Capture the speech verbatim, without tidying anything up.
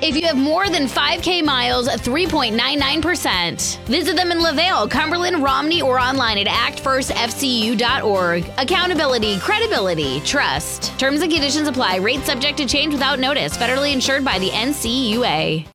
If you have more than five K miles, three point nine nine percent. Visit them in LaVale, Cumberland, Romney, or online at act first f c u dot org. Accountability, credibility, trust. Terms and conditions apply. Rates subject to change without notice. Federally insured by the N C U A.